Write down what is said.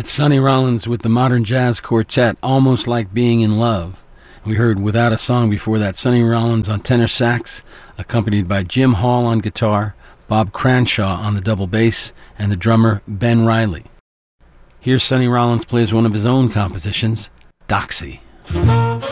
That's Sonny Rollins with the Modern Jazz Quartet, Almost Like Being in Love. We heard Without a Song before that, Sonny Rollins on tenor sax, accompanied by Jim Hall on guitar, Bob Cranshaw on the double bass, and the drummer Ben Riley. Here Sonny Rollins plays one of his own compositions, Doxy.